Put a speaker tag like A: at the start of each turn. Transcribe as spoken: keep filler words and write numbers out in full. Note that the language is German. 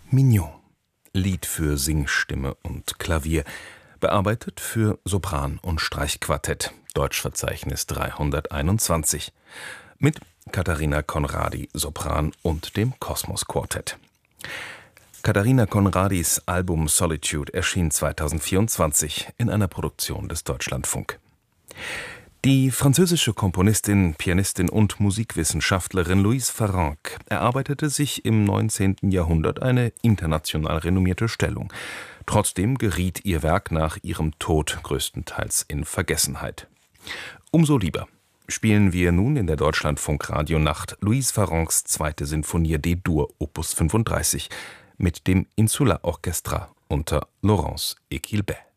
A: Mignon. Lied für Singstimme und Klavier. Bearbeitet für Sopran und Streichquartett. Deutschverzeichnis dreihunderteinundzwanzig. Mit Katharina Conradi, Sopran und dem Kosmos Quartett. Katharina Conradis Album Solitude erschien zweitausendvierundzwanzig in einer Produktion des Deutschlandfunk. Die französische Komponistin, Pianistin und Musikwissenschaftlerin Louise Farrenc erarbeitete sich im neunzehnten Jahrhundert eine international renommierte Stellung. Trotzdem geriet ihr Werk nach ihrem Tod größtenteils in Vergessenheit. Umso lieber spielen wir nun in der Deutschlandfunk-Radionacht Louise Farrencs zweite Sinfonie D-Dur Opus fünfunddreißig mit dem Insula Orchestra unter Laurence Equilbet.